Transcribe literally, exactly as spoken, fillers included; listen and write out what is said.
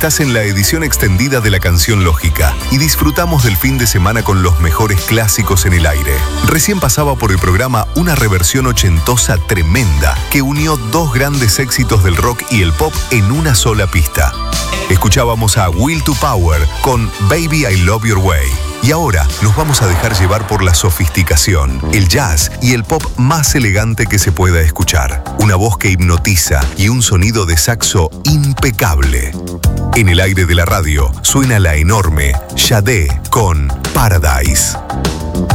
Estás en la edición extendida de la canción Lógica y disfrutamos del fin de semana con los mejores clásicos en el aire. Recién pasaba por el programa una reversión ochentosa tremenda que unió dos grandes éxitos del rock y el pop en una sola pista. Escuchábamos a Will to Power con Baby I Love Your Way. Y ahora nos vamos a dejar llevar por la sofisticación, el jazz y el pop más elegante que se pueda escuchar. Una voz que hipnotiza y un sonido de saxo impecable. En el aire de la radio suena la enorme Sade con Paradise.